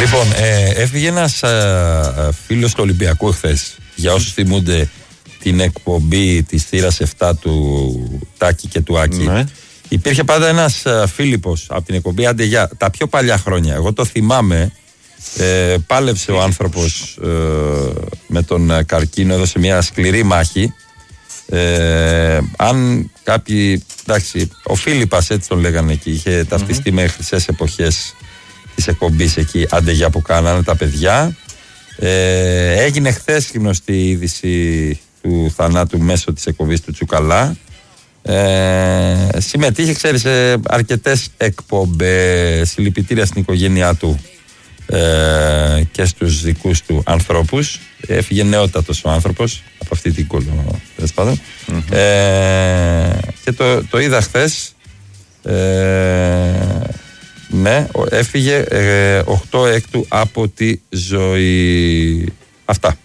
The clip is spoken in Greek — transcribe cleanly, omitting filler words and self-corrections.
Λοιπόν, έφυγε ένας φίλος του Ολυμπιακού χθες. Για όσους θυμούνται την εκπομπή της θύρας 7 του Τάκη και του Άκη. Ναι. Υπήρχε πάντα ένας Φίλιππος από την εκπομπή Άντε για τα πιο παλιά χρόνια. Εγώ το θυμάμαι. Πάλεψε ο άνθρωπος με τον καρκίνο, έδωσε μια σκληρή μάχη. Αν κάποιοι, εντάξει, ο Φίλιππας έτσι τον λέγανε εκεί, είχε ταυτιστεί με χρυσές εποχές της εκπομπής εκεί, Άντε για που κάνανε τα παιδιά. Έγινε χθες γνωστή η είδηση του θανάτου μέσω της εκπομπής του Τσουκαλά. Συμμετείχε, ξέρεις, σε αρκετές εκπομπές. Συλληπιτήρια στην οικογένειά του και στους δικούς του ανθρώπους. Έφυγε νεότατος ο άνθρωπος από αυτή την κόλλο, και το είδα χθες. Ναι, έφυγε 8 έκτου από τη ζωή. Αυτά.